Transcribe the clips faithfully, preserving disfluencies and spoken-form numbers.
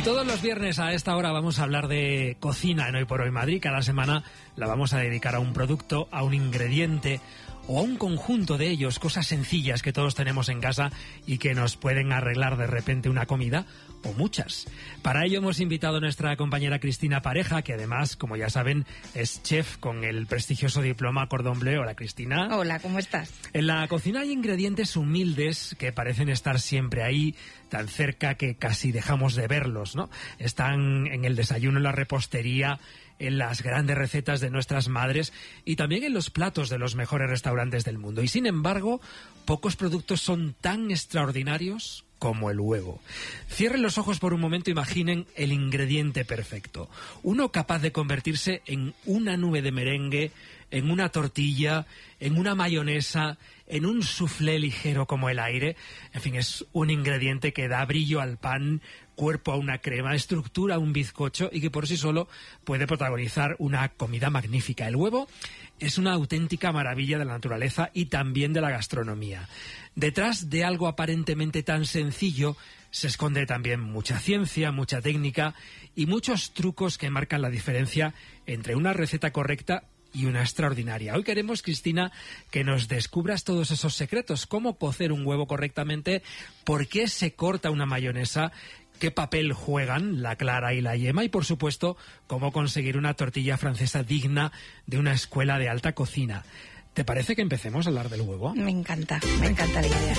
Todos los viernes a esta hora vamos a hablar de cocina en Hoy por Hoy Madrid. Cada semana la vamos a dedicar a un producto, a un ingrediente o a un conjunto de ellos, cosas sencillas que todos tenemos en casa y que nos pueden arreglar de repente una comida o muchas. Para ello hemos invitado a nuestra compañera Cristina Pareja, que además, como ya saben, es chef con el prestigioso diploma Cordon Bleu. Hola, Cristina. Hola, ¿cómo estás? En la cocina hay ingredientes humildes que parecen estar siempre ahí, tan cerca que casi dejamos de verlos, ¿no? Están en el desayuno, en la repostería, en las grandes recetas de nuestras madres y también en los platos de los mejores restaurantes del mundo. Y sin embargo, pocos productos son tan extraordinarios como el huevo. Cierren los ojos por un momento, imaginen el ingrediente perfecto. Uno capaz de convertirse en una nube de merengue, en una tortilla, en una mayonesa, en un soufflé ligero como el aire. En fin, es un ingrediente que da brillo al pan, cuerpo a una crema, estructura a un bizcocho y que por sí solo puede protagonizar una comida magnífica. El huevo es una auténtica maravilla de la naturaleza y también de la gastronomía. Detrás de algo aparentemente tan sencillo se esconde también mucha ciencia, mucha técnica y muchos trucos que marcan la diferencia entre una receta correcta y una extraordinaria. Hoy queremos, Cristina, que nos descubras todos esos secretos. Cómo cocer un huevo correctamente, por qué se corta una mayonesa, qué papel juegan la clara y la yema y, por supuesto, cómo conseguir una tortilla francesa digna de una escuela de alta cocina. ¿Te parece que empecemos a hablar del huevo? Me encanta, me encanta la idea.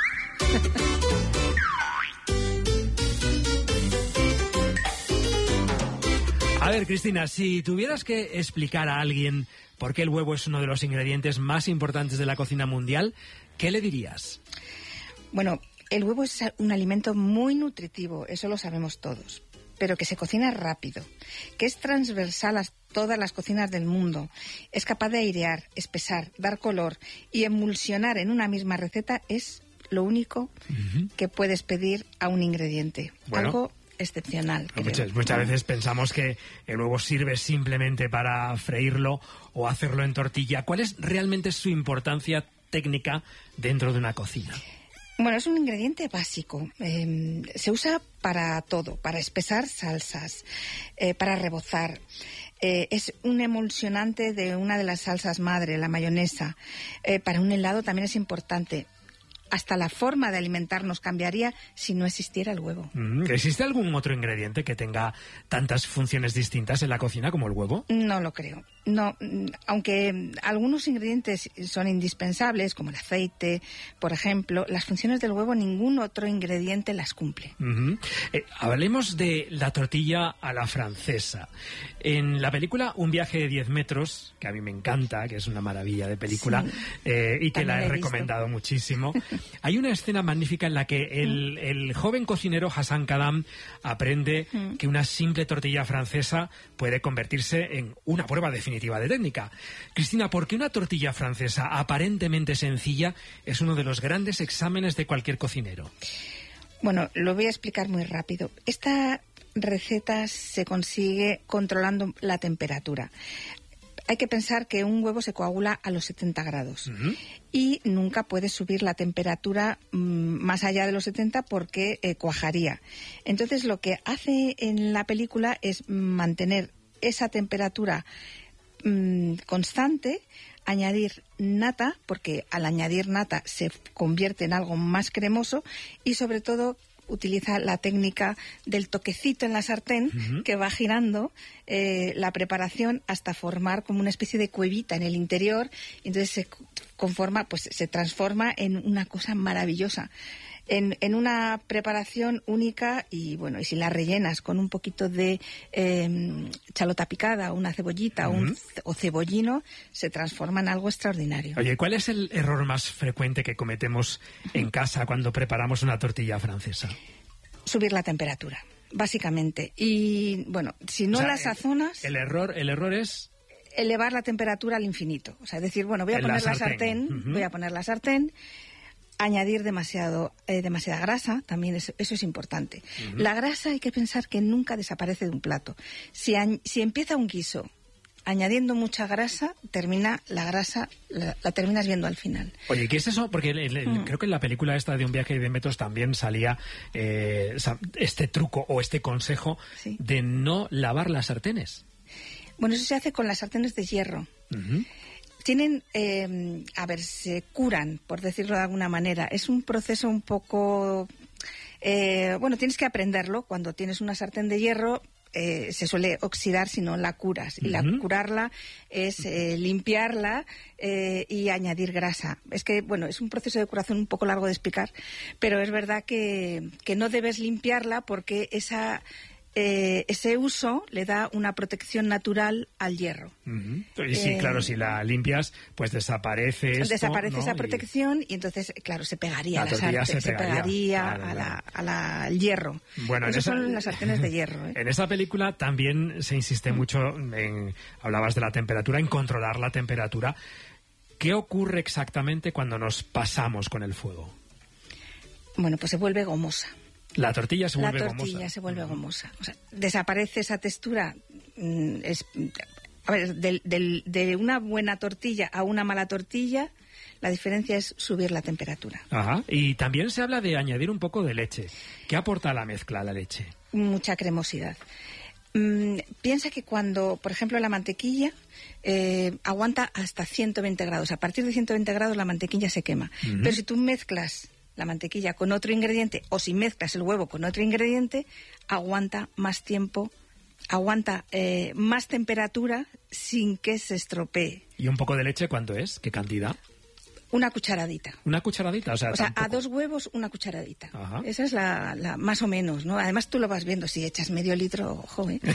A ver, Cristina, si tuvieras que explicar a alguien por qué el huevo es uno de los ingredientes más importantes de la cocina mundial, ¿qué le dirías? Bueno, el huevo es un alimento muy nutritivo, eso lo sabemos todos, pero que se cocina rápido, que es transversal a todas las cocinas del mundo, es capaz de airear, espesar, dar color y emulsionar en una misma receta, es lo único uh-huh. que puedes pedir a un ingrediente. Bueno. Algo excepcional. Muchas, muchas veces pensamos que el huevo sirve simplemente para freírlo o hacerlo en tortilla. ¿Cuál es realmente su importancia técnica dentro de una cocina? Bueno, es un ingrediente básico. Eh, se usa para todo, para espesar salsas, eh, para rebozar. Eh, es un emulsionante de una de las salsas madre, la mayonesa. Eh, para un helado también es importante. Hasta la forma de alimentarnos cambiaría si no existiera el huevo. ¿Existe algún otro ingrediente que tenga tantas funciones distintas en la cocina como el huevo? No lo creo. No, aunque algunos ingredientes son indispensables, como el aceite, por ejemplo, las funciones del huevo ningún otro ingrediente las cumple. Uh-huh. Eh, hablemos de la tortilla a la francesa. En la película Un viaje de diez metros, que a mí me encanta, que es una maravilla de película, sí, eh, y que la he, he recomendado muchísimo, hay una escena magnífica en la que el, el joven cocinero Hassan Kadam aprende uh-huh. que una simple tortilla francesa puede convertirse en una prueba definitiva de técnica. Cristina, ¿por qué una tortilla francesa aparentemente sencilla es uno de los grandes exámenes de cualquier cocinero? Bueno, lo voy a explicar muy rápido. Esta receta se consigue controlando la temperatura. Hay que pensar que un huevo se coagula a los setenta grados uh-huh. y nunca puedes subir la temperatura mmm, más allá de los setenta porque eh, cuajaría. Entonces, lo que hace en la película es mantener esa temperatura mmm, constante, añadir nata, porque al añadir nata se convierte en algo más cremoso y, sobre todo, utiliza la técnica del toquecito en la sartén uh-huh. que va girando eh, la preparación hasta formar como una especie de cuevita en el interior y entonces se conforma, pues se transforma en una cosa maravillosa. En, en una preparación única y bueno, y si la rellenas con un poquito de eh, chalota picada, una cebollita uh-huh. un, o cebollino, se transforma en algo extraordinario. Oye, ¿cuál es el error más frecuente que cometemos en casa cuando preparamos una tortilla francesa? Subir la temperatura, básicamente. Y bueno, si no o sea, la sazonas... El, el error, el error es... elevar la temperatura al infinito. O sea, decir, bueno, voy a poner la sartén, la sartén uh-huh. voy a poner la sartén... añadir demasiado eh, demasiada grasa, también es, eso es importante. Uh-huh. La grasa hay que pensar que nunca desaparece de un plato. Si, a, si empieza un guiso añadiendo mucha grasa, termina la grasa, la, la terminas viendo al final. Oye, ¿qué es eso? Porque el, el, mm. creo que en la película esta de Un viaje de metros también salía eh, este truco o este consejo sí. de no lavar las sartenes. Bueno, eso se hace con las sartenes de hierro. Uh-huh. Tienen, eh, a ver, se curan, por decirlo de alguna manera. Es un proceso un poco... Eh, bueno, tienes que aprenderlo. Cuando tienes una sartén de hierro... Eh, se suele oxidar si no la curas. Y uh-huh. la curarla es eh, limpiarla eh, y añadir grasa. Es que, bueno, es un proceso de curación un poco largo de explicar, pero es verdad que, que no debes limpiarla porque esa... Eh, ese uso le da una protección natural al hierro. Uh-huh. Y sí, eh, claro, si la limpias, pues desaparece esto, Desaparece ¿no? esa protección y... y entonces, claro, se pegaría, la la sartén, se se pegaría, pegaría claro, a, claro. La, a la, al hierro. Bueno, Esos esa, son las sartenes de hierro. ¿eh? En esa película también se insiste uh-huh. mucho, en, hablabas de la temperatura, en controlar la temperatura. ¿Qué ocurre exactamente cuando nos pasamos con el fuego? Bueno, pues se vuelve gomosa. La tortilla se vuelve gomosa. gomosa. La tortilla se vuelve gomosa. O sea, desaparece esa textura. Es, a ver, de, de, de una buena tortilla a una mala tortilla, la diferencia es subir la temperatura. Ajá. Y también se habla de añadir un poco de leche. ¿Qué aporta la mezcla a la leche? Mucha cremosidad. Mm, piensa que cuando, por ejemplo, la mantequilla eh, aguanta hasta ciento veinte grados. A partir de ciento veinte grados la mantequilla se quema. Uh-huh. Pero si tú mezclas la mantequilla con otro ingrediente, o si mezclas el huevo con otro ingrediente, aguanta más tiempo, aguanta eh, más temperatura sin que se estropee. ¿Y un poco de leche cuánto es? ¿Qué cantidad? Una cucharadita. ¿Una cucharadita? O sea, o sea a dos huevos, una cucharadita. Ajá. Esa es la, la más o menos, ¿no? Además, tú lo vas viendo. Si echas medio litro, ojo, ¿eh?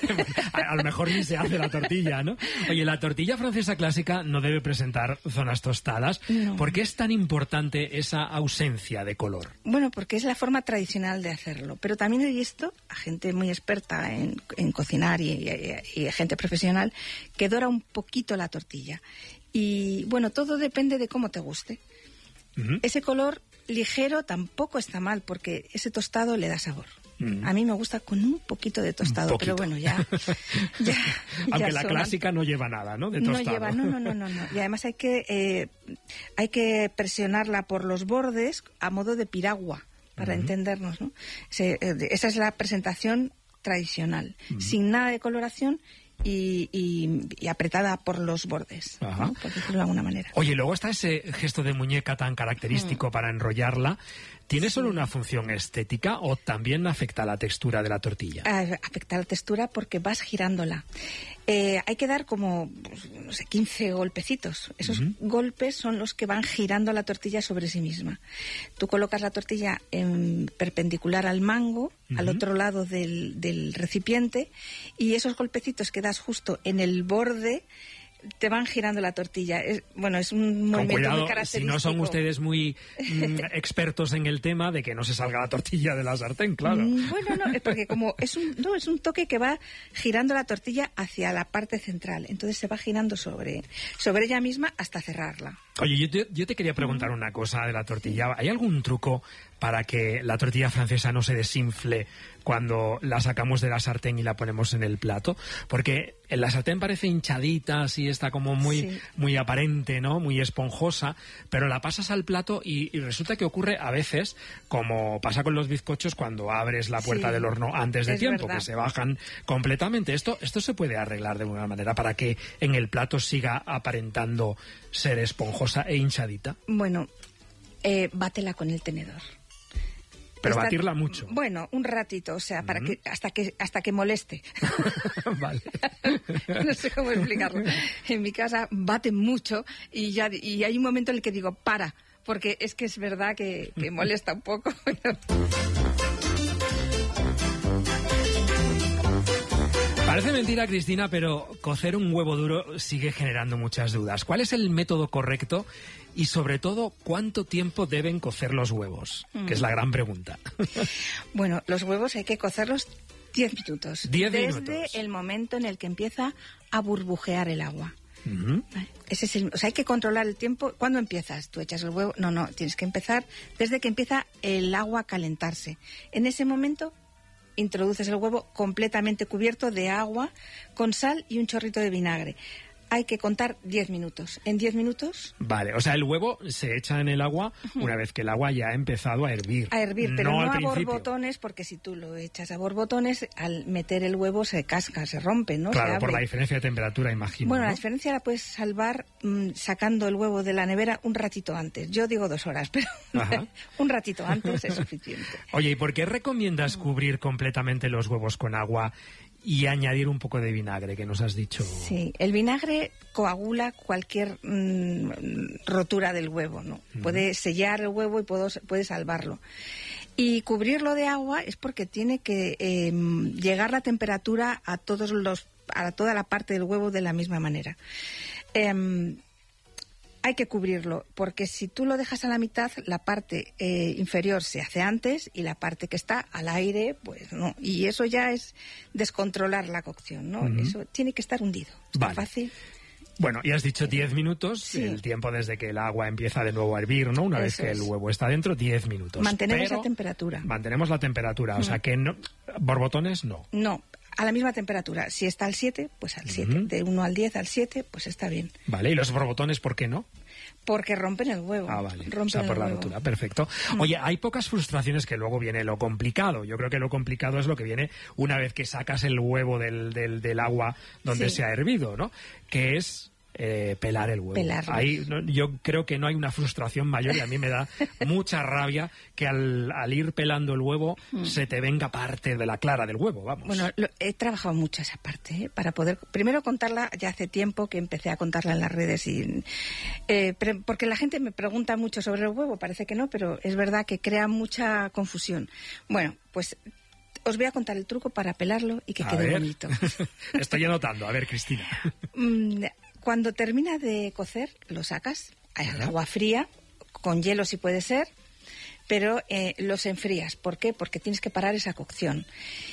a, a lo mejor ni se hace la tortilla, ¿no? Oye, la tortilla francesa clásica no debe presentar zonas tostadas. No. ¿Por qué es tan importante esa ausencia de color? Bueno, porque es la forma tradicional de hacerlo. Pero también he visto a gente muy experta en, en cocinar y, y, y gente profesional que dora un poquito la tortilla. Y bueno, todo depende de cómo te guste. Uh-huh. Ese color ligero tampoco está mal porque ese tostado le da sabor. Uh-huh. A mí me gusta con un poquito de tostado, poquito. Pero bueno, ya... ya Aunque ya la son... clásica no lleva nada, ¿no? De tostado. No lleva, no, no, no, no, no. Y además hay que, eh, hay que presionarla por los bordes a modo de piragua, para uh-huh. entendernos, ¿no? Se, eh, esa es la presentación tradicional, uh-huh. sin nada de coloración. Y, y, y apretada por los bordes, ¿no? Por decirlo de alguna manera. Oye, luego está ese gesto de muñeca tan característico mm. para enrollarla. ¿Tiene sí. solo una función estética o también afecta a la textura de la tortilla? Uh, afecta a la textura porque vas girándola. Eh, hay que dar como, pues, no sé, quince golpecitos. Esos uh-huh. golpes son los que van girando la tortilla sobre sí misma. Tú colocas la tortilla en perpendicular al mango, uh-huh. al otro lado del, del recipiente, y esos golpecitos que das justo en el borde te van girando la tortilla. Es, bueno, es un movimiento cuidado, muy característico. Si no son ustedes muy mm, expertos en el tema, de que no se salga la tortilla de la sartén, claro. Mm, bueno, no, es porque como es un, no, es un toque que va girando la tortilla hacia la parte central. Entonces se va girando sobre, sobre ella misma hasta cerrarla. Oye, yo te, yo te quería preguntar una cosa de la tortilla. ¿Hay algún truco para que la tortilla francesa no se desinfle cuando la sacamos de la sartén y la ponemos en el plato? Porque en la sartén parece hinchadita, así está como muy, sí. muy aparente, ¿no? Muy esponjosa, pero la pasas al plato y, y resulta que ocurre a veces, como pasa con los bizcochos, cuando abres la puerta sí, del horno antes de tiempo, verdad. Que se bajan completamente. Esto, esto se puede arreglar de alguna manera para que en el plato siga aparentando ser esponjosa e hinchadita. Bueno, eh, bátela con el tenedor. Pero Está, batirla mucho. Bueno, un ratito, o sea, para uh-huh. que hasta que hasta que moleste. Vale. No sé cómo explicarlo. En mi casa bate mucho y ya y hay un momento en el que digo, para, porque es que es verdad que, que molesta un poco. Parece mentira, Cristina, pero cocer un huevo duro sigue generando muchas dudas. ¿Cuál es el método correcto? Y sobre todo, ¿cuánto tiempo deben cocer los huevos? Mm. Que es la gran pregunta. Bueno, los huevos hay que cocerlos diez minutos. diez desde minutos. Desde el momento en el que empieza a burbujear el agua. Uh-huh. Ese es el, o sea, hay que controlar el tiempo. ¿Cuándo empiezas? ¿Tú echas el huevo? No, no, tienes que empezar desde que empieza el agua a calentarse. En ese momento introduces el huevo completamente cubierto de agua con sal y un chorrito de vinagre. Hay que contar diez minutos. En diez minutos... Vale, o sea, el huevo se echa en el agua una vez que el agua ya ha empezado a hervir. A hervir, pero no, no a principio. borbotones, porque si tú lo echas a borbotones, al meter el huevo se casca, se rompe, ¿no? Claro, por la diferencia de temperatura, imagino. Bueno, ¿no? la diferencia la puedes salvar mmm, sacando el huevo de la nevera un ratito antes. Yo digo dos horas, pero un ratito antes es suficiente. Oye, ¿y por qué recomiendas cubrir completamente los huevos con agua y añadir un poco de vinagre, que nos has dicho? Sí, el vinagre coagula cualquier mmm, rotura del huevo, ¿no? Mm. Puede sellar el huevo y puedo, puede salvarlo. Y cubrirlo de agua es porque tiene que eh, llegar la temperatura a todos los, a toda la parte del huevo de la misma manera. Eh, Hay que cubrirlo, porque si tú lo dejas a la mitad, la parte eh, inferior se hace antes y la parte que está al aire, pues no. Y eso ya es descontrolar la cocción, ¿no? Uh-huh. Eso tiene que estar hundido. ¿Está vale. fácil? Bueno, ya has dicho diez minutos, sí. el tiempo desde que el agua empieza de nuevo a hervir, ¿no? Una Eso vez que es. el huevo está dentro, diez minutos. Mantenemos Pero la temperatura. Mantenemos la temperatura, uh-huh. o sea que no, borbotones no. No. A la misma temperatura. Si está al siete, pues al siete. Uh-huh. De uno al diez al siete, pues está bien. Vale, ¿y los borbotones por qué no? Porque rompen el huevo. Ah, vale. Rompen o sea, por el la huevo. rotura. Perfecto. Oye, hay pocas frustraciones, que luego viene lo complicado. Yo creo que lo complicado es lo que viene una vez que sacas el huevo del, del, del agua donde sí. se ha hervido, ¿no? Que es... Eh, pelar el huevo. Pelarlo. Ahí, no, yo creo que no hay una frustración mayor y a mí me da mucha rabia que al, al ir pelando el huevo mm. se te venga parte de la clara del huevo, vamos. Bueno, lo, he trabajado mucho esa parte, ¿eh? Para poder, primero contarla, ya hace tiempo que empecé a contarla en las redes, y, eh, pre, porque la gente me pregunta mucho sobre el huevo, parece que no, pero es verdad que crea mucha confusión. Bueno, pues... Os voy a contar el truco para pelarlo y que a quede ver. bonito. Estoy anotando. A ver, Cristina. Cuando termina de cocer, lo sacas al agua fría, con hielo si puede ser, pero eh, los enfrías. ¿Por qué? Porque tienes que parar esa cocción.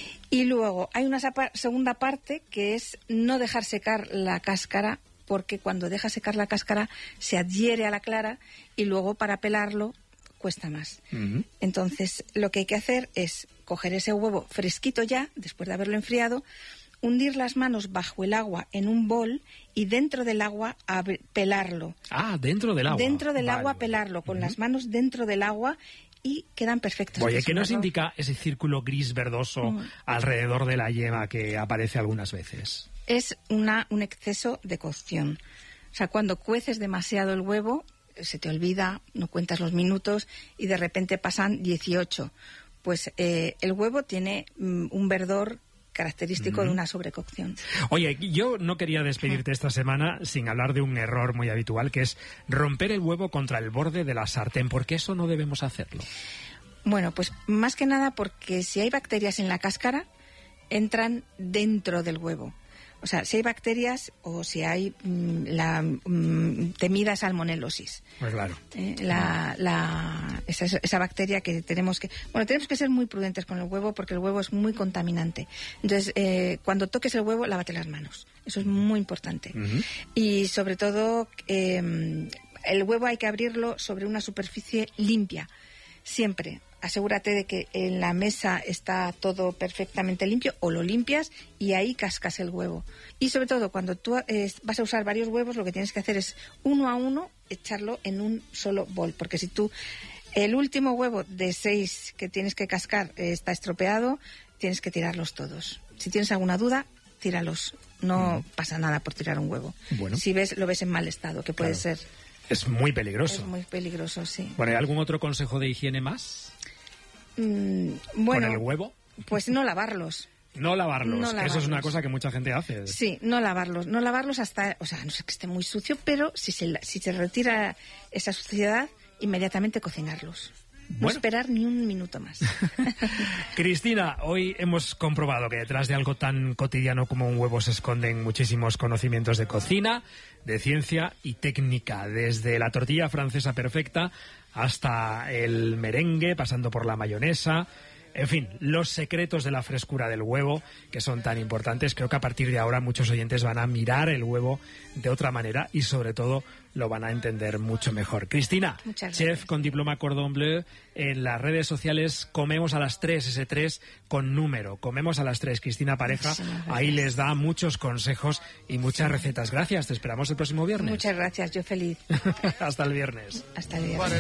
Y luego hay una segunda parte que es no dejar secar la cáscara, porque cuando dejas secar la cáscara se adhiere a la clara y luego para pelarlo cuesta más. Uh-huh. Entonces, lo que hay que hacer es coger ese huevo fresquito ya, después de haberlo enfriado, hundir las manos bajo el agua en un bol y dentro del agua pelarlo. Ah, dentro del agua. Dentro del vale, agua vale. pelarlo, con uh-huh. las manos dentro del agua y quedan perfectos. Oye, ¿qué nos indica ese círculo gris verdoso uh-huh. alrededor de la yema que aparece algunas veces? Es una, un exceso de cocción. O sea, cuando cueces demasiado el huevo, se te olvida, no cuentas los minutos y de repente pasan dieciocho. Pues eh, el huevo tiene um, un verdor característico mm. de una sobrecocción. Oye, yo no quería despedirte esta semana sin hablar de un error muy habitual, que es romper el huevo contra el borde de la sartén. ¿Por qué eso no debemos hacerlo? Bueno, pues más que nada porque si hay bacterias en la cáscara, entran dentro del huevo. O sea, si hay bacterias o si hay mmm, la mmm, temida salmonelosis. Pues claro. Eh, la, la, esa, esa bacteria que tenemos que... Bueno, tenemos que ser muy prudentes con el huevo porque el huevo es muy contaminante. Entonces, eh, cuando toques el huevo, lávate las manos. Eso es muy importante. Uh-huh. Y sobre todo, eh, el huevo hay que abrirlo sobre una superficie limpia. Siempre. Asegúrate de que en la mesa está todo perfectamente limpio o lo limpias y ahí cascas el huevo. Y sobre todo, cuando tú eh, vas a usar varios huevos, lo que tienes que hacer es uno a uno echarlo en un solo bol. Porque si tú, el último huevo de seis que tienes que cascar eh, está estropeado, tienes que tirarlos todos. Si tienes alguna duda, tíralos. No mm. pasa nada por tirar un huevo. Bueno. Si ves, lo ves en mal estado, que puede claro. ser... Es muy peligroso. Es muy peligroso, sí. Bueno, ¿hay algún otro consejo de higiene más? Mm, bueno, ¿con el huevo? Pues no lavarlos. No lavarlos, no que lavarlos. eso es una cosa que mucha gente hace. Sí, no lavarlos. No lavarlos hasta, o sea, no sé que esté muy sucio, pero si se, si se retira esa suciedad, inmediatamente cocinarlos. No bueno. esperar ni un minuto más. Cristina, hoy hemos comprobado que detrás de algo tan cotidiano como un huevo se esconden muchísimos conocimientos de cocina, de ciencia y técnica, desde la tortilla francesa perfecta hasta el merengue, pasando por la mayonesa, En fin, los secretos de la frescura del huevo, que son tan importantes. Creo que a partir de ahora muchos oyentes van a mirar el huevo de otra manera y sobre todo lo van a entender mucho mejor. Cristina, chef con diploma Cordon Bleu, en las redes sociales Comemos a las tres, ese tres con número. Comemos a las tres, Cristina Pareja, ahí les da muchos consejos y muchas sí. recetas. Gracias, te esperamos el próximo viernes. Muchas gracias, yo feliz. Hasta el viernes. Hasta el viernes.